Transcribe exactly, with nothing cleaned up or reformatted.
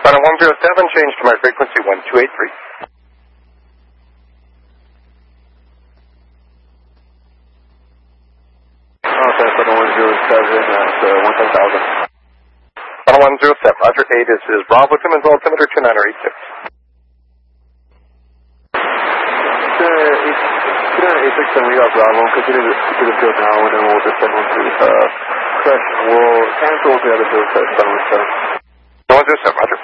China one zero seven, change to my frequency one two eight three. Okay, China one zero seven at uh, one thousand. China one zero seven, Roger, eight is, is Bravo, Simmons altimeter two nine eight six. two nine eight six, and we got Bravo. Continue to, to the field now, and then we'll descend into uh, correction. We'll cancel the other field test. one zero seven, Roger.